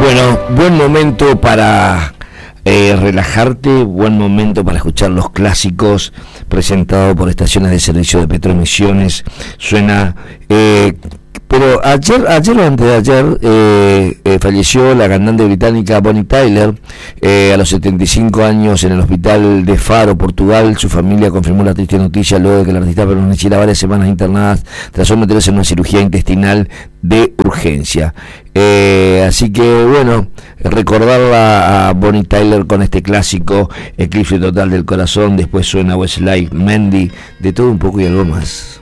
Bueno, buen momento para relajarte, buen momento para escuchar los clásicos presentados por estaciones de servicio de Petroemisiones. Suena, pero ayer o antes de ayer falleció la cantante británica Bonnie Tyler a los 75 años en el hospital de Faro, Portugal. Su familia confirmó la triste noticia luego de que la artista permaneciera varias semanas internadas tras someterse a una cirugía intestinal de urgencia. Así que bueno, recordarla a Bonnie Tyler con este clásico Eclipse Total del Corazón. Después suena Westlife, Mandy, de todo un poco y algo más.